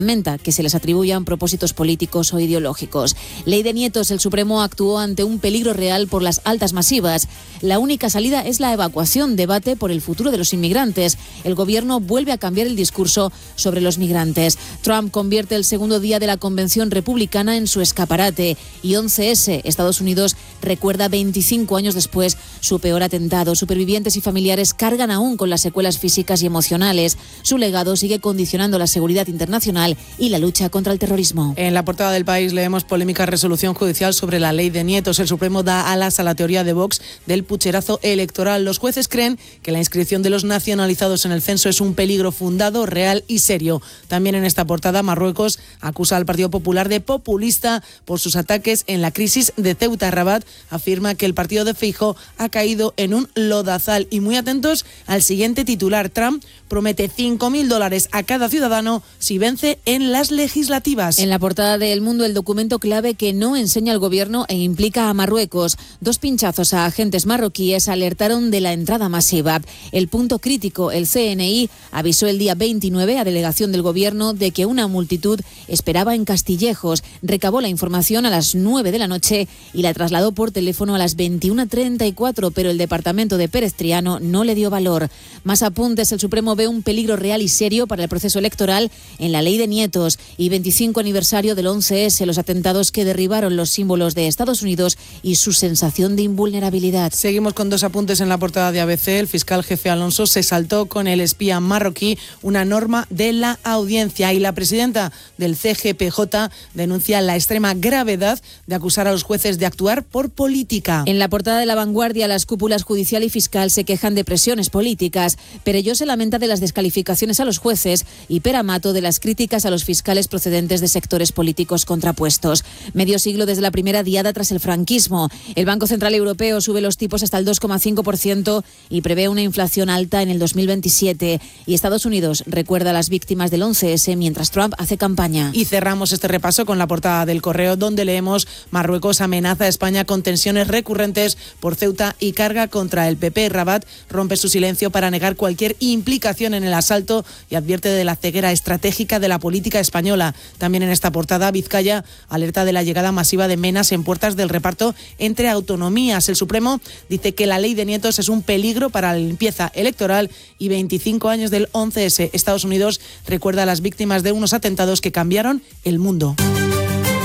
lamenta que se les atribuyan propósitos políticos o ideológicos. Ley de nietos, el Supremo actuó ante un peligro real por las altas masivas. La única salida es la evacuación, debate por el futuro de los inmigrantes. El gobierno vuelve a cambiar el discurso sobre los migrantes. Trump convierte el segundo día de la convención republicana en su escaparate. Y 11S, Estados Unidos recuerda 25 años después su peor atentado. Supervivientes y familiares cargan aún con las secuelas físicas y emocionales. Su legado sigue condicionando la seguridad internacional y la lucha contra el terrorismo. En la portada del País leemos polémica resolución judicial sobre la ley de nietos. El Supremo da alas a la teoría de Vox del pucherazo electoral. Los jueces creen que la inscripción de los nacionalizados en el censo es un peligro fundado, real y serio. También en esta portada, Marruecos acusa al Partido Popular de populista por sus ataques en la crisis de Ceuta. Rabat afirma que el partido de Feijóo ha caído en un lodazal. Y muy atentos al siguiente titular. Trump promete $5.000 a cada ciudadano si vence en las legislativas. En la portada de El Mundo, el documento clave que no enseña al gobierno e implica a Marruecos. 2 pinchazos a agentes marroquíes alertaron de la entrada masiva. El punto crítico, el CNI avisó el día 29 a delegación del gobierno de que una multitud esperaba en Castillejos. Recabó la información a las 9 de la noche y la trasladó por teléfono a las 21:34, pero el departamento de Pérez Triano no le dio valor. Más apuntes, el Supremo ve un peligro real y serio para el proceso electoral en la ley de nietos y 25 aniversario del 11S, los atentados que derribaron los símbolos de Estados Unidos y su sensación de invulnerabilidad. Seguimos con 2 apuntes en la portada de ABC. El fiscal jefe Alonso se saltó con el espía marroquí una norma de la audiencia y la presidenta del CGPJ denuncia la extrema gravedad de acusar a los jueces de actuar por política. En la portada de La Vanguardia, las cúpulas judicial y fiscal se quejan de presiones políticas. Perelló se lamenta de las descalificaciones a los jueces y Pere Mato de las críticas a los fiscales procedentes de sectores políticos contrapuestos. Medio siglo desde la primera diada tras el franquismo. El Banco Central Europeo sube los tipos hasta el 2,5% y prevé una inflación alta en el 2027. Y Estados Unidos recuerda a las víctimas del 11S mientras Trump hace campaña. Y cerramos este repaso con la portada del Correo, donde leemos: Marruecos amenaza a España con tensiones recurrentes por Ceuta y carga contra el PP. Rabat rompe su silencio para negar cualquier implicación en el asalto y advierte de la ceguera estratégica de la política española. También en esta portada, Vizcaya alerta de la llegada masiva de menas en puertas del reparto entre autonomías. El Supremo dice que la ley de nietos es un peligro para la limpieza electoral y 25 años del 11S. Estados Unidos recuerda a las víctimas de unos atentados que cambiaron el mundo.